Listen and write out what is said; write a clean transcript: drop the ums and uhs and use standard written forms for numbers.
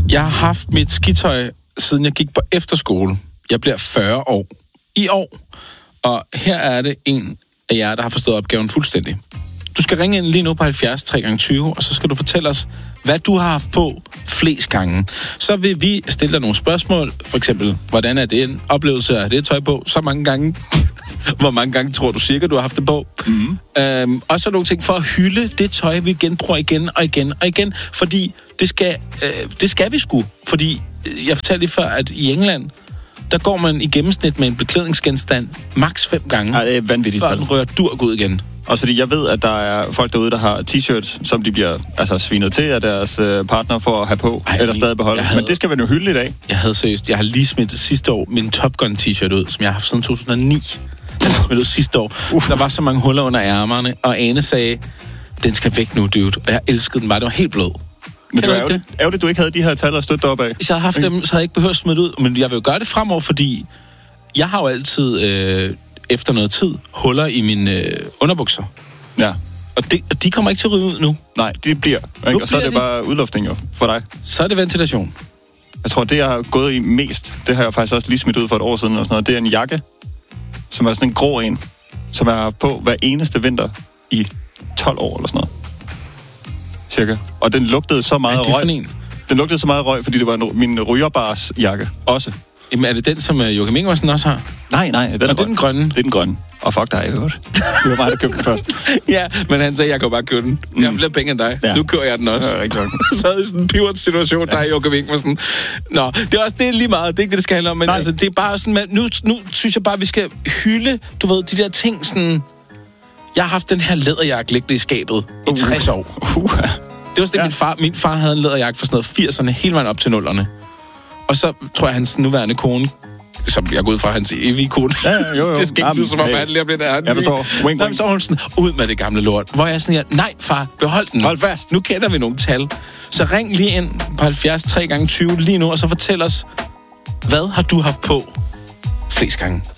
Jeg har haft mit skitøj, siden jeg gik på efterskole. Jeg bliver 40 år i år. Og her er det en af jer, der har forstået opgaven fuldstændig. Du skal ringe ind lige nu på 70 3x20, og så skal du fortælle os, hvad du har haft på flest gange. Så vil vi stille dig nogle spørgsmål. For eksempel, hvordan er det en oplevelse af det tøj på så mange gange? Hvor mange gange tror du cirka, du har haft det på? Mm-hmm. Og så nogle ting for at hylde det tøj, vi genbruger igen og igen og igen. Fordi det skal vi sgu. Fordi jeg fortalte lige før, at i England, der går man i gennemsnit med en beklædningsgenstand maks 5 gange. Ja, det er vanvittigt. Før den rører durk ud igen. Også fordi jeg ved, at der er folk derude, der har t-shirts, som de bliver svinet til af deres partner for at have på, eller stadig beholde. Men det skal man jo hylde i dag. Jeg har lige smidt sidste år min Top Gun t-shirt ud, som jeg har haft siden 2009. Den har smidt ud sidste år. Der var så mange huller under ærmerne, og Ane sagde, den skal væk nu, dude. Og jeg elskede den bare. Det var helt blød. Men det er ærgerligt, du ikke havde de her tal at støtte op af. Hvis jeg havde haft dem, så havde jeg ikke behøvet at smide ud. Men jeg vil jo gøre det fremover, fordi jeg har jo altid, efter noget tid, huller i mine underbukser. Ja. Og de kommer ikke til at ryge ud nu. Nej, de bliver. Og så er det bare udluftning jo, for dig. Så er det ventilation. Jeg tror, det jeg har gået i mest, det har jeg faktisk også lige smidt ud for et år siden, og sådan noget, det er en jakke, som er sådan en grå en, som jeg har på hver eneste vinter i 12 år eller sådan noget. Cirka. Og den lugtede så meget røg. Den lugtede så meget røg, fordi det var min rygerbars jakke også. Jamen, er det den, som Joachim Ingebrigtsen også har? Nej, den er den grønne. Det er den grønne. Og fuck dig, jeg hørte. Det var mig, der købte den først. Ja, men han sagde, jeg kan bare købe den. Jeg har flere penge end dig. Ja. Nu kører jeg den også. Ja, rigtig nok. Så havde sådan en pivot situation, der er Joachim Ingebrigtsen. Nå, det er også det er lige meget. Det er ikke det skal handle om. Men altså, det er bare sådan, nu synes jeg bare, vi skal hylde, du ved, de der ting sådan... Jeg har haft den her læderjakke liggende i skabet i 60 år. Det var sådan, min far havde en læderjakke for sådan noget 80'erne, hele vejen op til 0'erne. Og så tror jeg, hans nuværende kone, som jeg går ud fra hans evige kone, det skal ikke lyde, som om han lige bliver der. Jeg forstår. Wing, wing. Så var hun sådan, ud med det gamle lort. Hvor jeg sådan, nej far, behold den. Hold fast. Nu kender vi nogle tal. Så ring lige ind på 70 3x20 lige nu, og så fortæl os, hvad har du haft på flest gange?